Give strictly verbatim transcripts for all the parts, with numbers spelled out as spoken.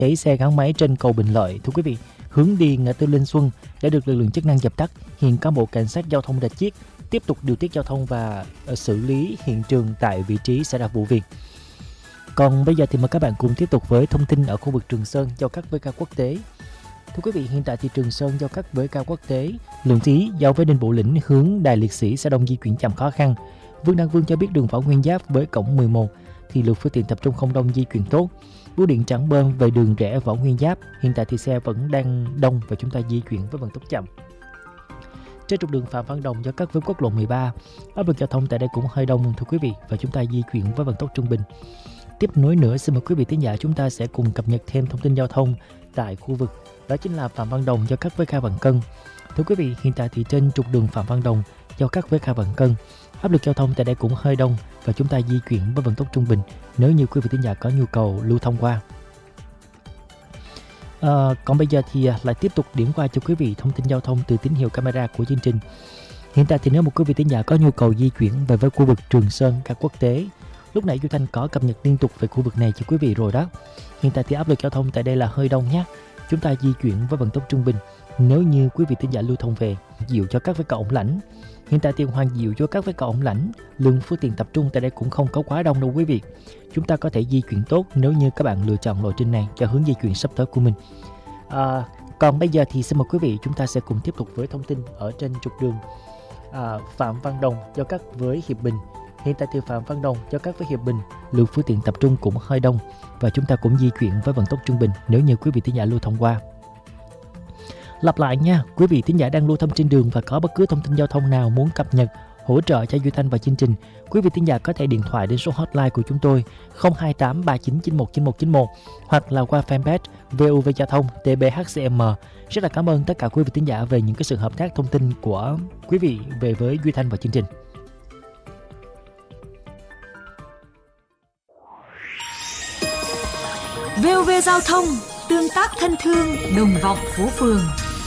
cháy xe gắn máy trên cầu Bình Lợi. Thưa quý vị, hướng đi ngã tư Linh Xuân đã được lực lượng chức năng dập tắt. Hiện cán bộ cảnh sát giao thông Rạch Chiếc tiếp tục điều tiết giao thông và xử lý hiện trường tại vị trí xảy ra vụ việc. Còn bây giờ thì mời các bạn cùng tiếp tục với thông tin ở khu vực Trường Sơn giao cắt với ga quốc tế. Thưa quý vị, hiện tại thì Trường Sơn giao cắt với ga quốc tế, lượng tí giao với Đinh Bộ Lĩnh hướng Đài Liệt Sĩ xã Đông di chuyển chậm khó khăn. Vương Đăng Vương cho biết đường Võ Nguyên Giáp với cổng mười một thì lượng phương tiện tập trung không đông, di chuyển tốt. Bưu điện Trảng Bom về đường rẽ Võ Nguyên Giáp, hiện tại thì xe vẫn đang đông và chúng ta di chuyển với vận tốc chậm. Trên trục đường Phạm Văn Đồng giao cắt với quốc lộ mười ba, áp lực giao thông tại đây cũng hơi đông thưa quý vị và chúng ta di chuyển với vận tốc trung bình. Tiếp nối nữa, xin mời quý vị thính giả chúng ta sẽ cùng cập nhật thêm thông tin giao thông tại khu vực đó chính là Phạm Văn Đồng giao cắt với ga Vạn Cân. Thưa quý vị, hiện tại thì trên trục đường Phạm Văn Đồng giao cắt với ga Vạn Cân, áp lực giao thông tại đây cũng hơi đông và chúng ta di chuyển với vận tốc trung bình nếu như quý vị thính giả có nhu cầu lưu thông qua. À, còn bây giờ thì lại tiếp tục điểm qua cho quý vị thông tin giao thông từ tín hiệu camera của chương trình. Hiện tại thì nếu một quý vị thính giả có nhu cầu di chuyển về với khu vực Trường Sơn ga quốc tế, lúc nãy Duy Thanh có cập nhật liên tục về khu vực này cho quý vị rồi đó. Hiện tại thì áp lực giao thông tại đây là hơi đông nhé. Chúng ta di chuyển với vận tốc trung bình nếu như quý vị thính giả lưu thông về Diệu cho các với cầu Ổng Lãnh. Hiện tại thì Hoàng Diệu cho các với cầu Ổng Lãnh, lượng phương tiện tập trung tại đây cũng không có quá đông đâu quý vị. Chúng ta có thể di chuyển tốt nếu như các bạn lựa chọn lộ trình này cho hướng di chuyển sắp tới của mình. À, còn bây giờ thì xin mời quý vị chúng ta sẽ cùng tiếp tục với thông tin ở trên trục đường à, Phạm Văn Đồng giao cắt với Hiệp Bình. Hiện tại thì Phạm Văn Đồng giao cắt với Hiệp Bình, lượng phương tiện tập trung cũng hơi đông và chúng ta cũng di chuyển với vận tốc trung bình nếu như quý vị thính giả lưu thông qua. Lặp lại nha, quý vị thính giả đang lưu thông trên đường và có bất cứ thông tin giao thông nào muốn cập nhật, hỗ trợ cho Duy Thanh và chương trình, quý vị thính giả có thể điện thoại đến số hotline của chúng tôi không hai tám ba chín chín một chín một chín một hoặc là qua fanpage vê o vê Giao thông tê bê hát xê em. Rất là cảm ơn tất cả quý vị thính giả về những cái sự hợp tác thông tin của quý vị về với Duy Thanh và chương trình. vê o vê Giao thông, tương tác thân thương, đồng vọng phố phường.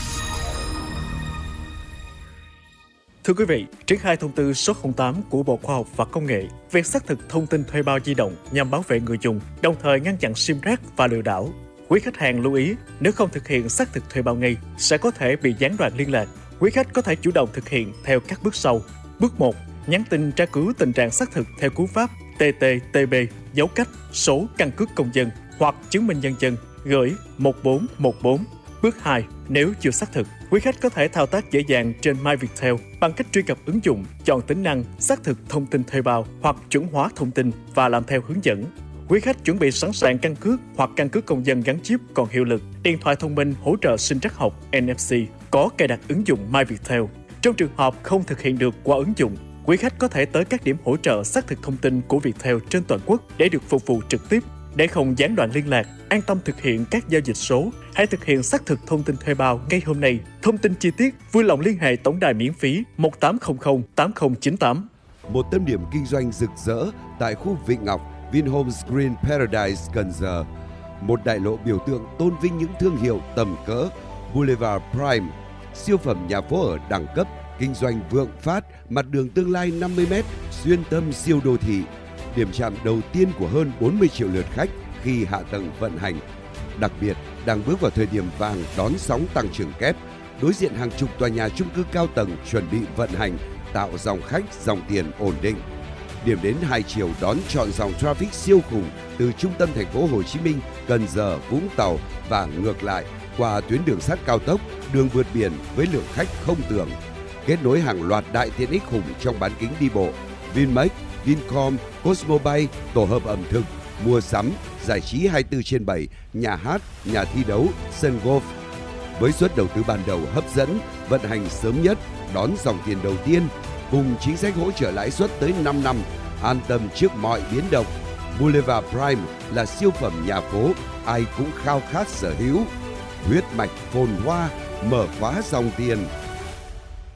Thưa quý vị, triển khai thông tư số không tám của Bộ Khoa học và Công nghệ về xác thực thông tin thuê bao di động nhằm bảo vệ người dùng, đồng thời ngăn chặn sim rác và lừa đảo. Quý khách hàng lưu ý, nếu không thực hiện xác thực thuê bao ngay, sẽ có thể bị gián đoạn liên lạc. Quý khách có thể chủ động thực hiện theo các bước sau. Bước một, nhắn tin tra cứu tình trạng xác thực theo cú pháp tê tê tê bê dấu cách số căn cước công dân hoặc chứng minh nhân dân gửi một bốn một bốn. Bước hai, nếu chưa xác thực, quý khách có thể thao tác dễ dàng trên MyViettel bằng cách truy cập ứng dụng, chọn tính năng xác thực thông tin thuê bao hoặc chuẩn hóa thông tin và làm theo hướng dẫn. Quý khách chuẩn bị sẵn sàng căn cước hoặc căn cước công dân gắn chip còn hiệu lực, điện thoại thông minh hỗ trợ sinh trắc học en ép xê có cài đặt ứng dụng MyViettel. Trong trường hợp không thực hiện được qua ứng dụng, quý khách có thể tới các điểm hỗ trợ xác thực thông tin của Viettel trên toàn quốc để được phục vụ trực tiếp. Để không gián đoạn liên lạc, an tâm thực hiện các giao dịch số, hãy thực hiện xác thực thông tin thuê bao ngay hôm nay. Thông tin chi tiết, vui lòng liên hệ tổng đài miễn phí một tám không không tám không chín tám. Một tâm điểm kinh doanh rực rỡ tại khu Vịnh Ngọc, Vinhomes Green Paradise Cần Giờ. Một đại lộ biểu tượng tôn vinh những thương hiệu tầm cỡ. Boulevard Prime, siêu phẩm nhà phố ở đẳng cấp, kinh doanh vượng phát, mặt đường tương lai năm mươi mét, xuyên tâm siêu đô thị. Điểm chạm đầu tiên của hơn bốn mươi triệu lượt khách khi hạ tầng vận hành. Đặc biệt, đang bước vào thời điểm vàng đón sóng tăng trưởng kép, đối diện hàng chục tòa nhà chung cư cao tầng chuẩn bị vận hành, tạo dòng khách, dòng tiền ổn định. Điểm đến hai chiều đón trọn dòng traffic siêu khủng từ trung tâm thành phố Hồ Chí Minh, Cần Giờ, Vũng Tàu và ngược lại qua tuyến đường sắt cao tốc, đường vượt biển với lượng khách không tưởng. Kết nối hàng loạt đại tiện ích khủng trong bán kính đi bộ, Vinmec, Vincom, Cosmobay, tổ hợp ẩm thực, mua sắm, giải trí hai mươi bốn trên bảy, nhà hát, nhà thi đấu, sân golf. Với suất đầu tư ban đầu hấp dẫn, vận hành sớm nhất, đón dòng tiền đầu tiên, cùng chính sách hỗ trợ lãi suất tới năm năm, an tâm trước mọi biến động. Boulevard Prime là siêu phẩm nhà phố, ai cũng khao khát sở hữu. Huyết mạch phồn hoa, mở khóa dòng tiền.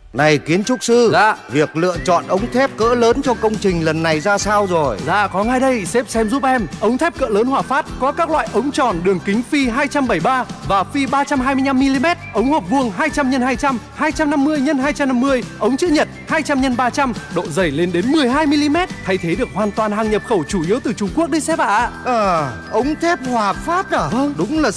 Này kiến trúc sư, Dạ. việc lựa chọn ống thép cỡ lớn cho công trình lần này ra sao rồi? Dạ có ngay đây, sếp xem giúp em. Ống thép cỡ lớn Hòa Phát có các loại ống tròn đường kính phi hai trăm bảy mươi ba và phi ba trăm hai mươi lăm mi li mét, ống hộp vuông hai trăm nhân hai trăm, hai trăm năm mươi nhân hai trăm năm mươi, ống chữ nhật hai trăm nhân ba trăm, độ dày lên đến mười hai mi li mét, thay thế được hoàn toàn hàng nhập khẩu chủ yếu từ Trung Quốc đấy sếp ạ. À, ống thép Hòa Phát à? Vâng. Đúng là